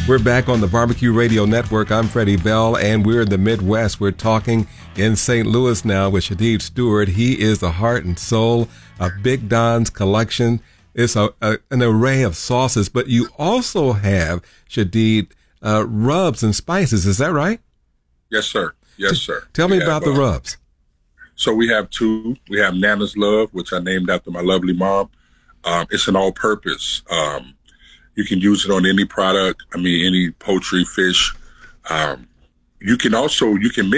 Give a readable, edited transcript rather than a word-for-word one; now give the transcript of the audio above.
We're back on the Barbecue Radio Network. I'm Freddie Bell, and we're in the Midwest. We're talking in St. Louis now with Shadid Stewart. He is the heart and soul of Big Don's collection. It's an array of sauces, but you also have, Shadid, rubs and spices. Is that right? Yes, sir. Yes, sir. Tell me about the rubs. So we have two. We have Nana's Love, which I named after my lovely mom. It's an all-purpose. You can use it on any product. I mean, any poultry, fish. You can mix